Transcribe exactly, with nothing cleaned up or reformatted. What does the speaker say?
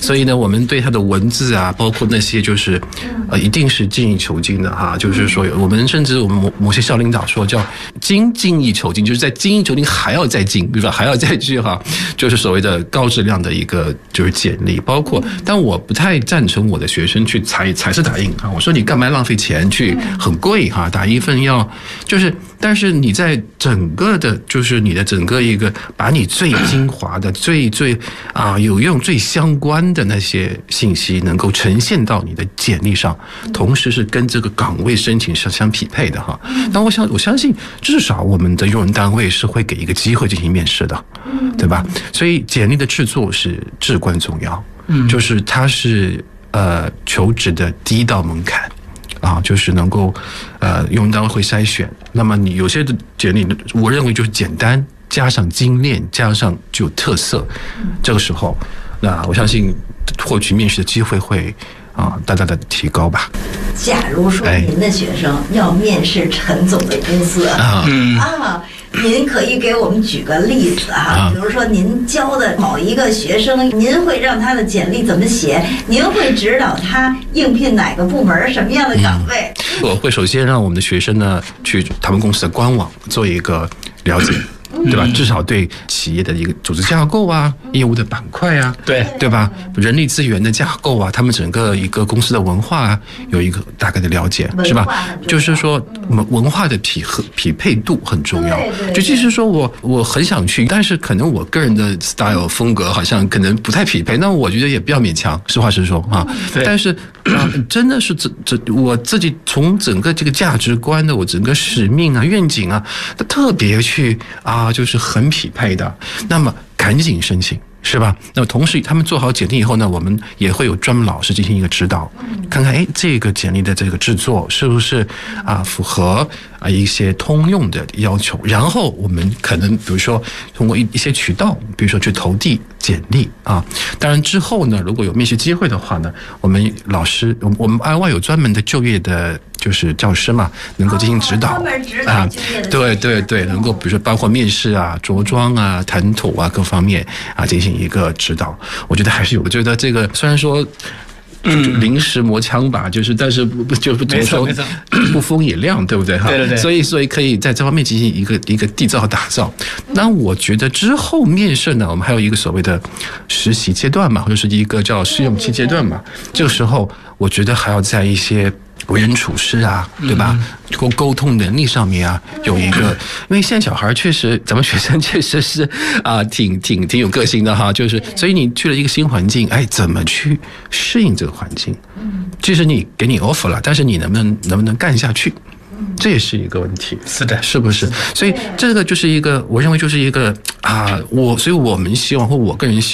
所以呢，我们对它的文字啊，包括那些就是呃，一定是精益求精的哈。就是说，我们甚至我们某某些校领导说叫精精益求精，就是在精益求精还要再精，比如说还要再去哈，就是所谓的高质量的一个就是简历。包括，但我不太赞成我的学生去彩彩色打印啊。我说你干嘛浪费钱去很贵哈，打一份要就是，但是你在整个的，就是你的整个一个把你最精华的、最最啊有用、最相关的那些信息能够呈现到你的简历上，同时是跟这个岗位申请是相匹配的哈。但我想我相信，至少我们的用人单位是会给一个机会进行面试的，对吧？所以简历的制作是至关重要。嗯，就是它是呃求职的第一道门槛啊，就是能够呃用人单位会筛选。那么你有些的简历，我认为就是简单加上精炼，加上具有特色，这个时候，那我相信获取面试的机会会啊大大的提高吧。 假如说您的学生要面试陈总的公司啊。嗯啊您可以给我们举个例子啊，比如说您教的某一个学生，您会让他的简历怎么写？您会指导他应聘哪个部门、什么样的岗位？ 嗯、我会首先让我们的学生呢去他们公司的官网做一个了解。对吧？至少对企业的一个组织架构啊、业务的板块啊， 对对吧？人力资源的架构啊，他们整个一个公司的文化啊，有一个大概的了解，是吧？就是说文化的匹合匹配度很重要。就即使说我我很想去，但是可能我个人的 style 风格好像可能不太匹配，那我觉得也不要勉强，实话实说啊。但是啊，真的是这这我自己从整个这个价值观的我整个使命啊、愿景啊，特别去啊。就是很匹配的，那么赶紧申请，是吧？那么同时他们做好简历以后呢，我们也会有专门老师进行一个指导，看看哎这个简历的这个制作是不是啊符合啊一些通用的要求，然后我们可能比如说通过一一些渠道，比如说去投递简历啊。当然之后呢，如果有面试机会的话呢，我们老师我们爱外有专门的就业的。就是教师嘛，能够进行指导、哦、啊，对对对，能够比如说包括面试啊、着装啊、谈吐啊各方面啊进行一个指导，我觉得还是有。我觉得这个虽然说。嗯，临时磨枪吧，就是，但是不就不怎么说，不风也亮，对不对哈？ 对对对。 所以，所以可以在这方面进行一个一个缔造打造。那我觉得之后面试呢，我们还有一个所谓的实习阶段嘛，或者是一个叫试用期阶段嘛。这个时候，我觉得还要在一些为人处事啊，对吧？沟沟通能力上面啊，有一个，因为现在小孩确实，咱们学生确实是啊、呃，挺挺挺有个性的哈，就是所以你去了一个新环境，哎，怎么去适应这个环境？嗯，即使你给你 offer 了，但是你能不能能不能干下去？这也是一个问题。 是的， 是不是？所以这个就是一个，我认为就是一个啊，我所以我们希望或我个人希望。